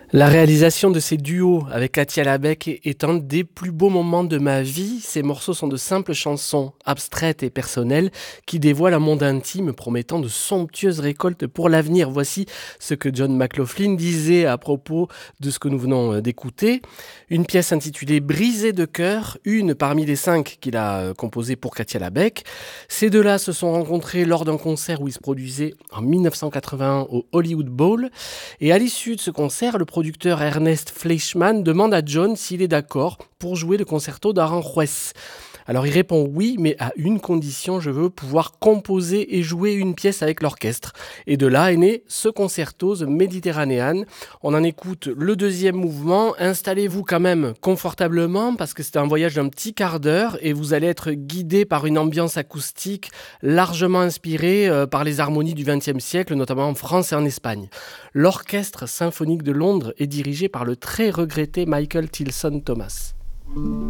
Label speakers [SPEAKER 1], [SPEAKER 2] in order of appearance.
[SPEAKER 1] La réalisation de ces duos avec Katia Labec est un des plus beaux moments de ma vie. Ces morceaux sont de simples chansons abstraites et personnelles qui dévoilent un monde intime promettant de somptueuses récoltes pour l'avenir. Voici ce que John McLaughlin disait à propos de ce que nous venons d'écouter. Une pièce intitulée Brisée de cœur, une parmi les 5 qu'il a composées pour Katia Labec. Ces deux-là se sont rencontrés lors d'un concert où ils se produisaient en 1981 au Hollywood Bowl. Et à l'issue de ce concert, le producteur Ernest Fleischmann demande à John s'il est d'accord pour jouer le concerto d'Aranjuez. Alors il répond oui, mais à une condition, je veux pouvoir composer et jouer une pièce avec l'orchestre. Et de là est né ce concerto, The Mediterranean. On en écoute le deuxième mouvement. Installez-vous quand même confortablement parce que c'est un voyage d'un petit quart d'heure et vous allez être guidé par une ambiance acoustique largement inspirée par les harmonies du XXe siècle, notamment en France et en Espagne. L'Orchestre symphonique de Londres est dirigé par le très regretté Michael Tilson Thomas.